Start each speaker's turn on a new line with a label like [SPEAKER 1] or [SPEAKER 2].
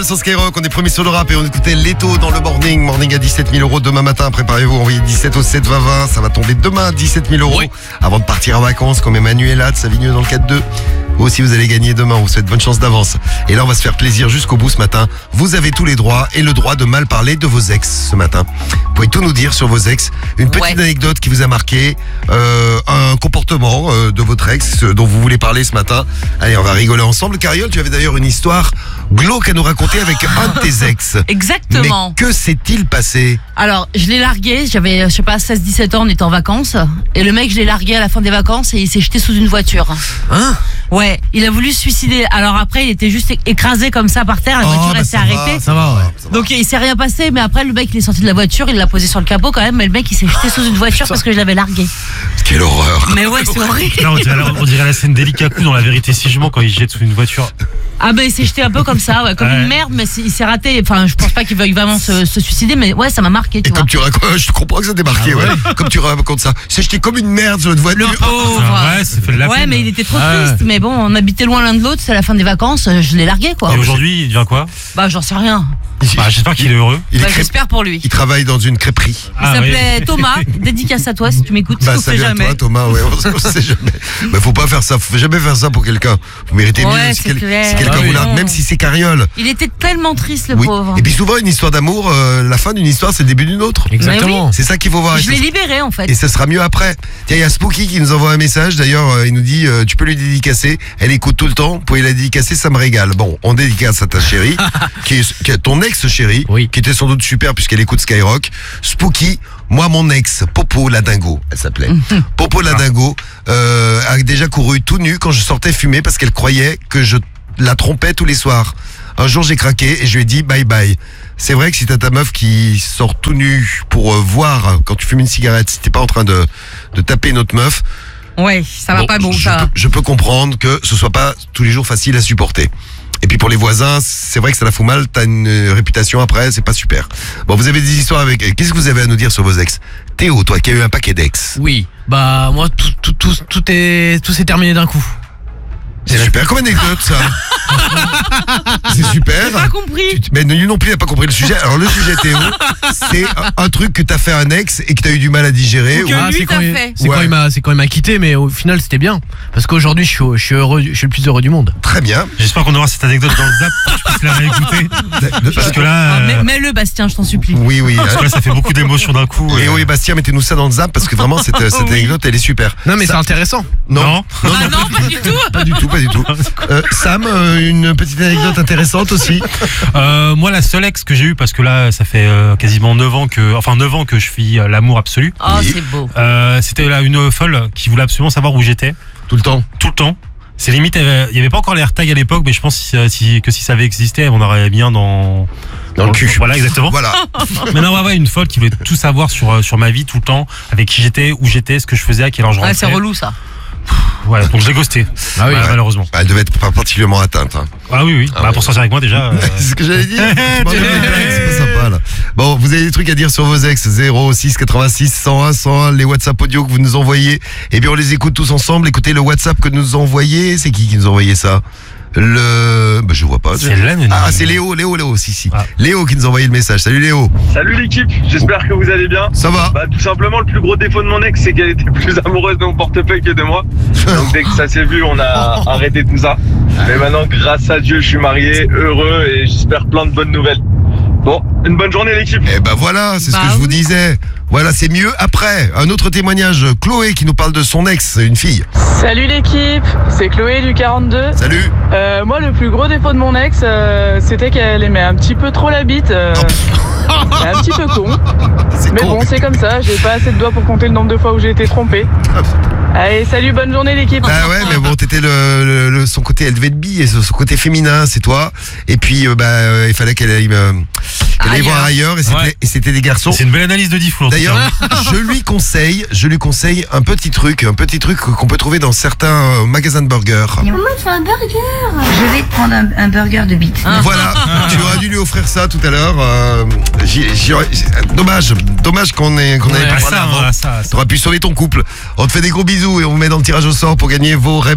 [SPEAKER 1] Idol sur Skyrock, on est premier sur le rap et on écoutait Leto dans le morning à 17 000 € demain matin. Préparez-vous, envoyez 17 au 7 20 20, ça va tomber demain 17 000 €. Oui. Avant de partir en vacances, comme Emmanuela de Savigneux dans le 4-2. Vous aussi, vous allez gagner demain. On vous souhaite bonne chance d'avance. Et là, on va se faire plaisir jusqu'au bout ce matin. Vous avez tous les droits et le droit de mal parler de vos ex ce matin. Vous pouvez tout nous dire sur vos ex. Une petite anecdote qui vous a marqué, un comportement de votre ex dont vous voulez parler ce matin. Allez, on va rigoler ensemble. Cariole, tu avais d'ailleurs une histoire glauque à nous raconter avec un de tes ex.
[SPEAKER 2] Exactement.
[SPEAKER 1] Mais que s'est-il passé?
[SPEAKER 2] Alors, je l'ai largué, j'avais, 16-17 ans, on était en vacances. Et le mec, je l'ai largué à la fin des vacances et il s'est jeté sous une voiture. Hein? Ouais, il a voulu se suicider. Alors après, il était juste écrasé comme ça par terre, la voiture elle s'est arrêtée.
[SPEAKER 3] Ça va, ouais.
[SPEAKER 2] Donc il s'est rien passé, mais après le mec il est sorti de la voiture, il l'a posé sur le capot quand même, mais le mec il s'est jeté sous une voiture parce que je l'avais largué.
[SPEAKER 1] Quelle horreur.
[SPEAKER 2] Mais ouais, c'est horrible.
[SPEAKER 3] Là, on dirait la scène d'Elikaku dans La Vérité si je mens quand il se jette sous une voiture.
[SPEAKER 2] Ah ben il s'est jeté un peu comme ça, ouais, comme une merde, mais il s'est raté. Enfin, je pense pas qu'il veuille vraiment se suicider, mais ouais, ça m'a marqué. Tu vois.
[SPEAKER 1] Comme tu racontes, je comprends que ça t'ait marqué, ouais. Comme tu racontes ça, il s'est jeté comme une merde sur une voiture.
[SPEAKER 2] Le pauvre.
[SPEAKER 3] Ouais, ça fait de la peine.
[SPEAKER 2] Ouais, mais il était trop triste. Mais bon, on habitait loin l'un de l'autre, c'est la fin des vacances, je l'ai largué quoi.
[SPEAKER 3] Et aujourd'hui, il devient quoi?
[SPEAKER 2] Bah j'en sais rien.
[SPEAKER 3] Bah, j'espère qu'il est heureux.
[SPEAKER 2] J'espère pour lui.
[SPEAKER 1] Il travaille dans une crêperie.
[SPEAKER 2] Il s'appelait Thomas. Dédicace à toi si tu m'écoutes.
[SPEAKER 1] Bah,
[SPEAKER 2] on sait jamais.
[SPEAKER 1] À toi, Thomas, ouais, on sait jamais. Mais faut pas faire ça. Faut jamais faire ça pour quelqu'un. Vous méritez mieux si quelqu'un vous largue, même si c'est Cariole.
[SPEAKER 2] Il était tellement triste, le pauvre.
[SPEAKER 1] Et puis souvent, une histoire d'amour, la fin d'une histoire, c'est le début d'une autre.
[SPEAKER 3] Exactement.
[SPEAKER 2] Oui.
[SPEAKER 1] C'est ça qu'il faut voir.
[SPEAKER 2] Je l'ai libéré, en fait.
[SPEAKER 1] Et ça sera mieux après. Tiens, il y a Spooky qui nous envoie un message. D'ailleurs, il nous dit, tu peux lui dédicacer. Elle écoute tout le temps. Vous pouvez la dédicacer, ça me régale. Bon, on dédicace à ta chérie, qui est ton ex-chérie, qui était sans doute super puisqu'elle écoute Skyrock. Spooky, moi mon ex, Popo la dingo, elle s'appelait. Popo la dingo a déjà couru tout nu quand je sortais fumer parce qu'elle croyait que je la trompais tous les soirs. Un jour j'ai craqué et je lui ai dit bye bye. C'est vrai que si t'as ta meuf qui sort tout nu pour voir quand tu fumes une cigarette, si t'es pas en train de taper une autre meuf.
[SPEAKER 2] Ouais, ça va pas bon ça.
[SPEAKER 1] Je peux comprendre que ce soit pas tous les jours facile à supporter. Et puis pour les voisins, c'est vrai que ça la fout mal, t'as une réputation après, c'est pas super. Bon, vous avez des histoires avec... Qu'est-ce que vous avez à nous dire sur vos ex? Théo, toi qui as eu un paquet d'ex.
[SPEAKER 4] Oui, bah moi tout s'est terminé d'un coup.
[SPEAKER 1] C'est super comme anecdote ça. C'est super.
[SPEAKER 2] J'ai pas compris.
[SPEAKER 1] Mais lui non plus n'a pas compris le sujet. Alors le sujet Théo, c'est un truc que t'as fait à un ex et que t'as eu du mal à digérer.
[SPEAKER 2] C'est
[SPEAKER 4] quand il m'a quitté, mais au final c'était bien. Parce qu'aujourd'hui je suis heureux, je suis le plus heureux du monde.
[SPEAKER 1] Très bien.
[SPEAKER 3] J'espère qu'on aura cette anecdote dans le zap pour que je puisse la réécouter. Parce que là...
[SPEAKER 2] Mets-le Bastien, je t'en supplie.
[SPEAKER 1] Oui.
[SPEAKER 3] Parce que là ça fait beaucoup d'émotions d'un coup.
[SPEAKER 1] Et oui Bastien, mettez-nous ça dans le zap parce que vraiment cette anecdote elle est super.
[SPEAKER 4] Non mais c'est intéressant.
[SPEAKER 1] Non,
[SPEAKER 2] pas du tout.
[SPEAKER 1] Pas du tout. Sam, une petite anecdote intéressante aussi.
[SPEAKER 3] Moi, la seule ex que j'ai eue, parce que là, ça fait quasiment 9 ans que je vis l'amour absolu.
[SPEAKER 2] Oh, c'est beau.
[SPEAKER 3] C'était là une folle qui voulait absolument savoir où j'étais.
[SPEAKER 1] Tout le temps.
[SPEAKER 3] C'est limite, il n'y avait pas encore les AirTags à l'époque, mais je pense que si ça avait existé, on aurait bien dans
[SPEAKER 1] le cul.
[SPEAKER 3] Voilà, exactement.
[SPEAKER 1] Voilà.
[SPEAKER 3] Mais non, une folle qui voulait tout savoir sur ma vie tout le temps, avec qui j'étais, où j'étais, ce que je faisais, à quelle heure je rentrais.
[SPEAKER 2] C'est relou ça.
[SPEAKER 3] Ouais, donc je l'ai ghosté.
[SPEAKER 1] Ah oui,
[SPEAKER 3] malheureusement.
[SPEAKER 1] Elle devait être particulièrement atteinte. Hein.
[SPEAKER 3] Ah oui. Pour sortir avec moi déjà.
[SPEAKER 1] C'est ce que j'allais dire. C'est pas sympa là. Bon, vous avez des trucs à dire sur vos ex 06 86 101 101, les WhatsApp audio que vous nous envoyez. Eh bien, on les écoute tous ensemble. Écoutez le WhatsApp que nous envoyez. C'est qui nous a envoyé ça? Je vois pas.
[SPEAKER 3] C'est l'anonyme.
[SPEAKER 1] Ah, c'est Léo, si. Ah. Léo qui nous a envoyé le message. Salut Léo.
[SPEAKER 5] Salut l'équipe, j'espère que vous allez bien.
[SPEAKER 1] Ça va.
[SPEAKER 5] Bah tout simplement le plus gros défaut de mon ex, c'est qu'elle était plus amoureuse de mon portefeuille que de moi. Donc dès que ça s'est vu, on a arrêté tout ça. Mais maintenant, grâce à Dieu, je suis marié, heureux et j'espère plein de bonnes nouvelles. Bon, une bonne journée l'équipe.
[SPEAKER 1] Eh ben voilà, c'est ce que je vous disais. Voilà, c'est mieux après. Un autre témoignage, Chloé qui nous parle de son ex, une fille.
[SPEAKER 6] Salut l'équipe, c'est Chloé du 42.
[SPEAKER 1] Salut.
[SPEAKER 6] Moi, le plus gros défaut de mon ex, c'était qu'elle aimait un petit peu trop la bite. Un petit peu con. Mais bon, c'est comme ça, j'ai pas assez de doigts pour compter le nombre de fois où j'ai été trompé. Allez, salut, bonne journée l'équipe.
[SPEAKER 1] Ah ouais, mais bon, t'étais son côté, elle devait être bi, et son côté féminin, c'est toi. Et puis, il fallait qu'elle aille voir ailleurs, et c'était des garçons.
[SPEAKER 3] C'est une belle analyse de Diffoul.
[SPEAKER 1] D'ailleurs, je lui conseille un petit truc qu'on peut trouver dans certains magasins de burgers.
[SPEAKER 7] Maman, tu veux un burger? Je vais te prendre un burger de bite.
[SPEAKER 1] Voilà, tu aurais dû lui offrir ça tout à l'heure. Dommage qu'on n'ait pas parlé avant. T'aurais pu sauver ton couple. On te fait des gros bisous et on vous met dans le tirage au sort pour gagner vos